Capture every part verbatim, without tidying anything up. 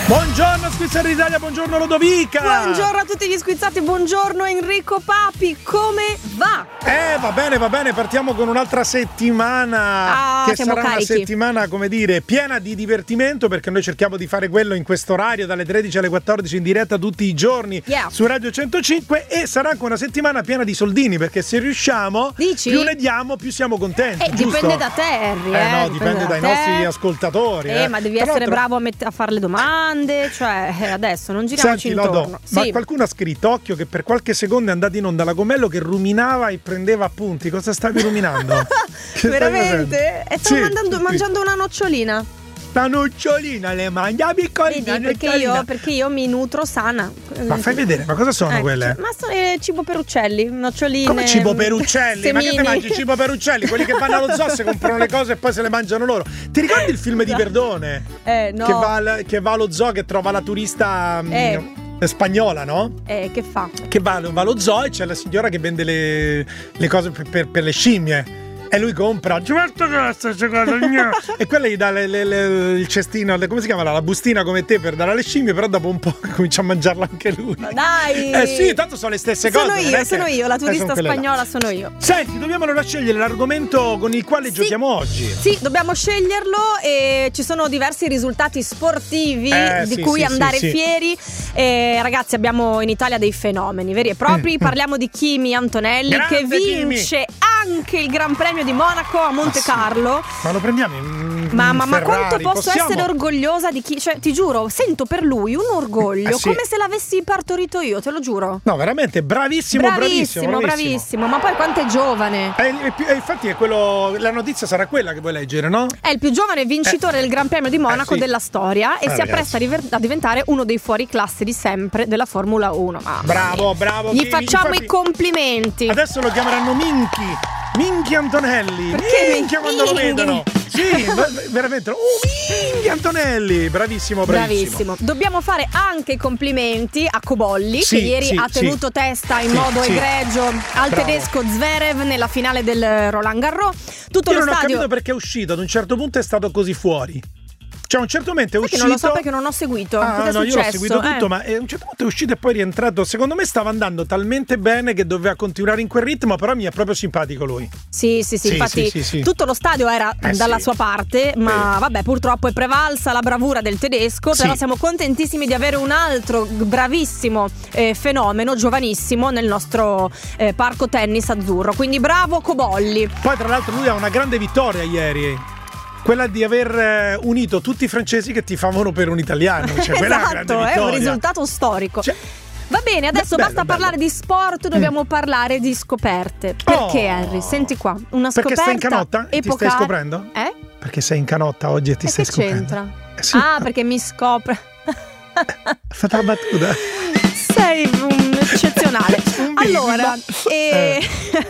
Buongiorno Squizzari d'Italia, buongiorno Lodovica. Buongiorno a tutti gli squizzati, buongiorno Enrico Papi, come va? Eh, va bene, va bene, partiamo con un'altra settimana ah, che siamo sarà carichi. Una settimana, come dire, piena di divertimento, perché noi cerchiamo di fare quello in questo orario dalle tredici alle quattordici in diretta tutti i giorni yeah. su Radio centocinque, e sarà anche una settimana piena di soldini, perché se riusciamo, Dici? più ne diamo, più siamo contenti. Eh, giusto? dipende da te, Harry. Eh, eh no, dipende, dipende dai da nostri te. ascoltatori. Eh, eh. ma devi Tra essere l'altro... bravo a, met- a fare le domande, cioè eh, adesso non giriamoci Senti, intorno. Lodo, Sì. ma qualcuno ha scritto, occhio che per qualche secondo è andato in onda la Gomello che ruminava e prendeva appunti. Cosa stavi ruminando? Veramente? E stavo Sì, mandando- sì. mangiando una nocciolina. La nocciolina le mangia piccolina. Vedi, perché io, perché io mi nutro sana. Ma fai vedere, ma cosa sono Eh, quelle? Ma sono eh, cibo per uccelli, noccioline. Come cibo per uccelli? semini. Ma che te mangi cibo per uccelli? Quelli che vanno allo zoo, si comprano le cose e poi se le mangiano loro. Ti ricordi il film di Verdone? Eh, no. Che va, al- che va allo zoo, che trova la turista mh, Eh. spagnola, no? Eh, che fa? Che va, va allo zoo e c'è la signora che vende le, le cose per, per- per le scimmie. E lui compra, certo che questa cosa mia. E quella gli dà le- le- le- il cestino, le- come si chiama? La bustina come te per dare alle scimmie, però dopo un po' comincia a mangiarla anche lui. Ma dai! Eh sì, tanto sono le stesse sono cose. non io, è sono che- io, la eh, turista sono quelle là. spagnola sono io. Senti, dobbiamo allora scegliere l'argomento con il quale Sì. giochiamo oggi. Sì, dobbiamo sceglierlo e ci sono diversi risultati sportivi Eh, di sì, cui sì, andare sì, sì. fieri. E, ragazzi, abbiamo in Italia dei fenomeni veri e propri. Mm, Parliamo di Kimi Antonelli, Grande che vince anche il Gran Premio di Monaco a Monte Ah, sì. Carlo. Ma lo prendiamo in Ma, ma, ma Ferrari, quanto posso possiamo? essere orgogliosa di chi? Cioè, ti giuro, sento per lui un orgoglio, Eh, sì. come se l'avessi partorito io, te lo giuro. No, veramente, bravissimo, bravissimo, Bravissimo, bravissimo. Ma poi quanto è giovane. E, e- e infatti è quello, la notizia sarà quella che vuoi leggere, no? È il più giovane vincitore Eh. del Gran Premio di Monaco Eh, sì. della storia e Eh, si ragazzi. appresta a, river- a diventare uno dei fuoriclasse di sempre della Formula uno. Mamma Bravo, mia. bravo. Gli Kimi, facciamo infatti- i complimenti. Adesso lo chiameranno Minchi. Minchi Antonelli. Perché Minchia quando lo Minchi? vedono. Sì, ma- veramente. Oh, Minchi Antonelli. Bravissimo, bravissimo. Bravissimo. Dobbiamo fare anche i complimenti a Cobolli, Sì, che ieri sì, ha tenuto sì. testa in Sì, modo sì. egregio al Bravo. tedesco Zverev nella finale del Roland Garros. Tutto Io lo non ho stadio. capito perché è uscito. Ad un certo punto è stato così fuori. Cioè, a un certo momento è Perché uscito. non lo so, perché non ho seguito. Ah, Cosa è no, io successo? l'ho seguito tutto, Eh. ma a un certo punto è uscito e poi è rientrato. Secondo me stava andando talmente bene che doveva continuare in quel ritmo, però mi è proprio simpatico lui. Sì, sì, sì, Sì, infatti sì, sì, sì. tutto lo stadio era Eh, dalla sì. sua parte, ma Sì. vabbè, purtroppo è prevalsa la bravura del tedesco, Sì. però siamo contentissimi di avere un altro bravissimo eh, fenomeno, giovanissimo, nel nostro eh, parco tennis azzurro, quindi bravo Cobolli. Poi, tra l'altro, lui ha una grande vittoria ieri. Quella di aver eh, unito tutti i francesi che tifavano per un italiano. Cioè, quella è una grande Esatto, è vittoria. un risultato storico. Cioè, Va bene, adesso bello, basta bello. parlare di sport, dobbiamo parlare di scoperte. Perché Oh. Henry? Senti qua, una Perché scoperta stai in canotta? Ti stai epocale- scoprendo? Eh? Perché sei in canotta oggi e ti E stai che scoprendo. c'entra? Eh sì. Ah, perché mi scopre. Fate la battuta. Sei un eccezionale. Un Allora, bimbo. eh,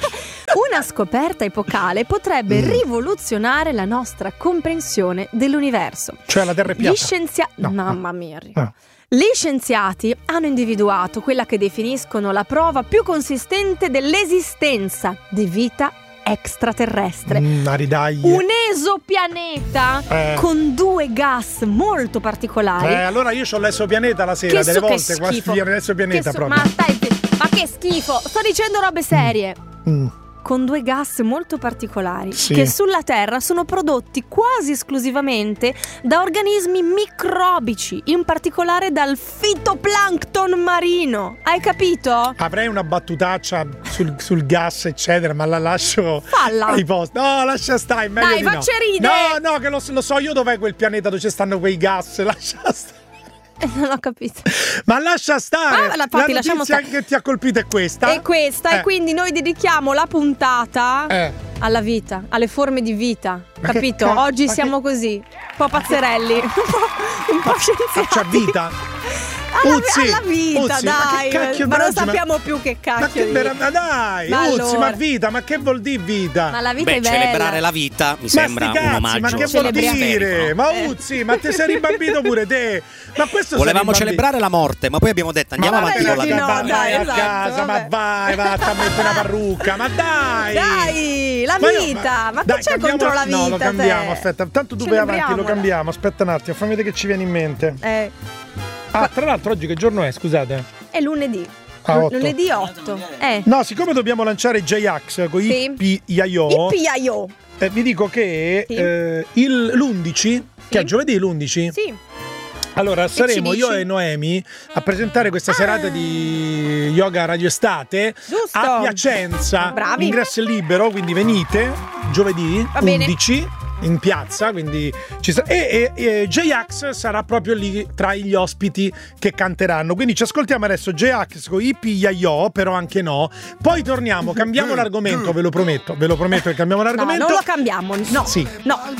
una scoperta epocale potrebbe Mm. rivoluzionare la nostra comprensione dell'universo. Cioè, la terra è piatta. Gli scienziati. No, no. Mamma mia, Enrico. No. Gli scienziati hanno individuato quella che definiscono la prova più consistente dell'esistenza di vita extraterrestre. Mm, aridaglie. Un esopianeta Eh. con due gas molto particolari. Eh, allora io ho l'esopianeta la sera, Che delle so- che volte quasi schifo. viene l'esopianeta Che so- proprio. Ma stai ma che schifo! Sto dicendo robe serie. Mm. Con due gas molto particolari Sì. che sulla Terra sono prodotti quasi esclusivamente da organismi microbici, in particolare dal fitoplancton marino. Hai capito? Avrei una battutaccia sul, sul gas, eccetera, ma la lascio Falla. ai posti. No, lascia stare, meglio Dai, di no. facci ridere. No, no, che lo, lo so io dov'è quel pianeta dove ci stanno quei gas. Lascia stare. Eh, non ho capito. Ma lascia stare. Ah, infatti, la lasciamo notizia stare. che ti ha colpito è questa. E questa, Eh. e quindi noi dedichiamo la puntata Eh. alla vita, alle forme di vita. Ma che Capito? ca- Oggi ma siamo così, un po' pazzerelli, un po', un po' Faccia scienziati. vita. Alla, Uzzi, alla vita, Uzzi, dai. ma che cacchio, ma non oggi, sappiamo ma... più che cacchio Ma che dire. vera... dai, Ma Uzzi, allora. ma vita, ma che vuol dire vita? Ma la vita Beh, è bella. celebrare la vita mi Ma sembra sti un cazzi, omaggio. ma che vuol Celebriamo. dire? Ma Eh. Uzzi, ma te sei rimbambito pure te. Ma questo Volevamo sei rimbambito. celebrare la morte, ma poi abbiamo detto andiamo Ma avanti vabbè, con la di vita. no, vai dai, a esatto, casa, vabbè. ma vai, vai a mettere una parrucca, ma dai! Dai, la Ma io- vita, ma che dai, c'è cambiamo- contro la vita? No, lo cambiamo, te? aspetta, tanto tu vai avanti, lo Celebriamola. cambiamo, aspetta un attimo, fammi vedere che ci viene in mente. Eh, Ah, tra l'altro oggi che giorno è, scusate? è lunedì. Ah, otto. Lunedì otto. Eh. No, siccome dobbiamo lanciare J-Ax con Sì. Ippi Iaio, Il piaio. eh, vi dico che Sì. eh, il, l'undici, che è Sì. giovedì l'undici, Sì. allora saremo ci io dici? e Noemi a presentare questa Ah. serata di yoga radio estate Giusto. a Piacenza. Bravi. L'ingresso è libero, quindi venite giovedì Va bene. undici in piazza, quindi ci sa- e, e, e J-Ax sarà proprio lì tra gli ospiti che canteranno. Quindi ci ascoltiamo adesso J-Ax con Ippi Iaio, però anche no. Poi torniamo, cambiamo l'argomento, ve lo prometto, ve lo prometto che cambiamo No, l'argomento. non lo cambiamo. No. Sì. No.